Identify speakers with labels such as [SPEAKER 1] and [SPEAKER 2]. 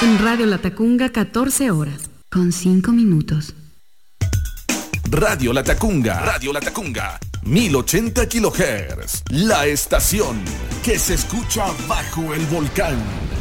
[SPEAKER 1] En Radio Latacunga, 14 horas, con 5 minutos.
[SPEAKER 2] Radio Latacunga, 1080 kHz, la estación que se escucha bajo el volcán.